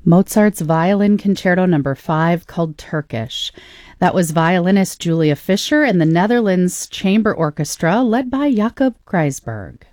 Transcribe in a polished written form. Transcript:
Mozart's Violin Concerto Number 5 called Turkish. That was violinist Julia Fischer and the Netherlands Chamber Orchestra led by Jacob Kreisberg.